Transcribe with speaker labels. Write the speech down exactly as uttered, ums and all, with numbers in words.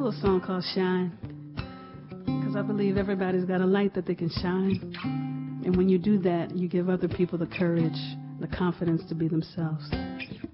Speaker 1: little song called Shine, because I believe everybody's got a light that they can shine. And when you do that, you give other people the courage, the confidence to be themselves.